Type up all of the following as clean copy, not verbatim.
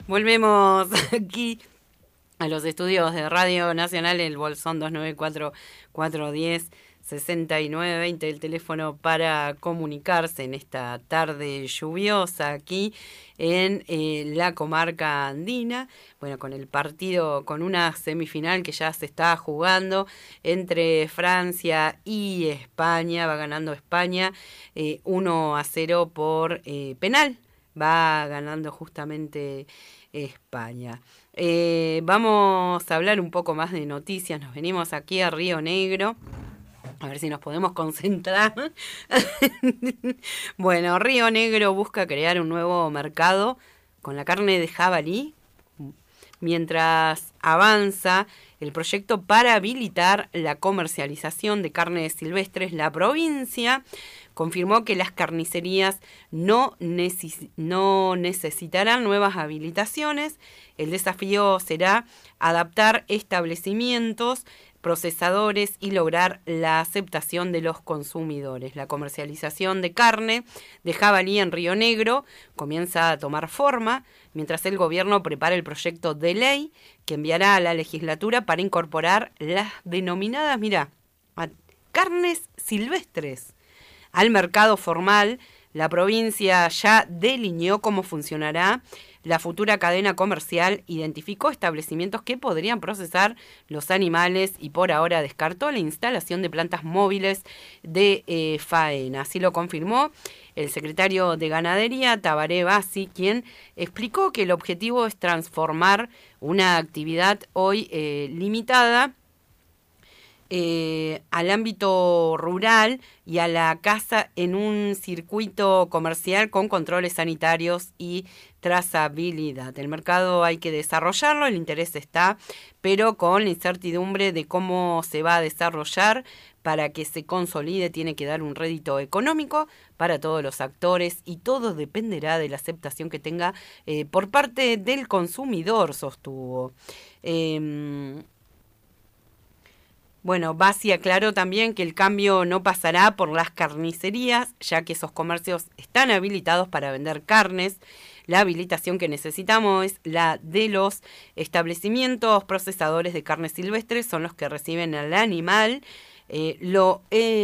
Volvemos aquí a los estudios de Radio Nacional, el Bolsón 294-410-6920, el teléfono para comunicarse en esta tarde lluviosa aquí en la comarca andina. Bueno, con el partido, con una semifinal que ya se está jugando entre Francia y España. Va ganando España 1-0 por penal. Va ganando justamente España. Vamos a hablar un poco más de noticias. Nos venimos aquí a Río Negro. A ver si nos podemos concentrar. Bueno, Río Negro busca crear un nuevo mercado con la carne de jabalí, mientras avanza el proyecto para habilitar la comercialización de carnes silvestres. La provincia confirmó que las carnicerías no necesitarán nuevas habilitaciones. El desafío será adaptar establecimientos, procesadores y lograr la aceptación de los consumidores. La comercialización de carne de jabalí en Río Negro comienza a tomar forma, mientras el gobierno prepara el proyecto de ley que enviará a la legislatura para incorporar las denominadas, carnes silvestres al mercado formal. La provincia ya delineó cómo funcionará la futura cadena comercial, identificó establecimientos que podrían procesar los animales y por ahora descartó la instalación de plantas móviles de faena. Así lo confirmó el secretario de Ganadería, Tabaré Bassi, quien explicó que el objetivo es transformar una actividad hoy limitada al ámbito rural y a la caza en un circuito comercial con controles sanitarios y trazabilidad. El mercado hay que desarrollarlo, el interés está, pero con la incertidumbre de cómo se va a desarrollar. Para que se consolide tiene que dar un rédito económico para todos los actores y todo dependerá de la aceptación que tenga por parte del consumidor, sostuvo. Bueno, Bassi aclaró también que el cambio no pasará por las carnicerías, ya que esos comercios están habilitados para vender carnes. La habilitación que necesitamos es la de los establecimientos procesadores de carnes silvestres, son los que reciben al animal, lo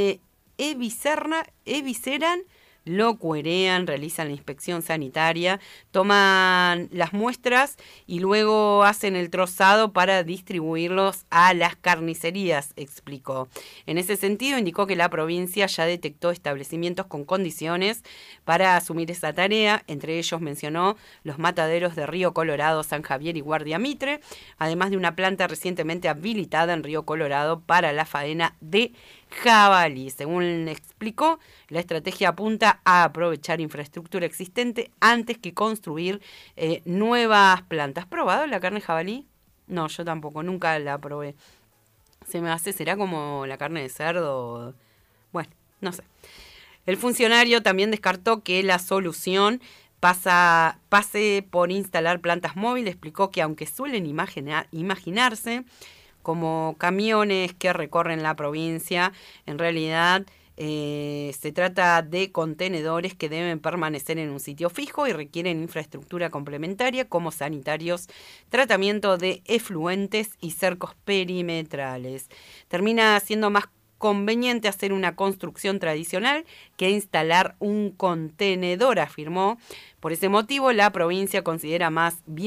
evisceran, lo cuerean, realizan la inspección sanitaria, toman las muestras y luego hacen el trozado para distribuirlos a las carnicerías, explicó. En ese sentido, indicó que la provincia ya detectó establecimientos con condiciones para asumir esa tarea. Entre ellos mencionó los mataderos de Río Colorado, San Javier y Guardia Mitre, además de una planta recientemente habilitada en Río Colorado para la faena de jabalí. Según explicó, la estrategia apunta a aprovechar infraestructura existente antes que construir nuevas plantas. ¿Has probado la carne de jabalí? No, yo tampoco, nunca la probé. Se me hace, será como la carne de cerdo. Bueno, no sé. El funcionario también descartó que la solución pase por instalar plantas móviles. Explicó que aunque suelen imaginarse como camiones que recorren la provincia, en realidad se trata de contenedores que deben permanecer en un sitio fijo y requieren infraestructura complementaria como sanitarios, tratamiento de efluentes y cercos perimetrales. Termina siendo más conveniente hacer una construcción tradicional que instalar un contenedor, afirmó. Por ese motivo, la provincia considera más bien